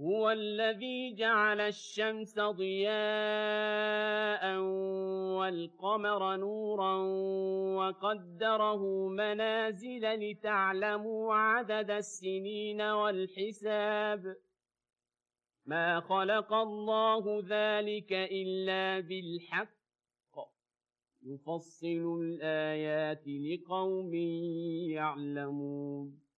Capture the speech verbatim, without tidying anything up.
هو الذي جعل الشمس ضياء والقمر نورا وقدره منازل لتعلموا عدد السنين والحساب ما خلق الله ذلك إلا بالحق يفصل الآيات لقوم يعلمون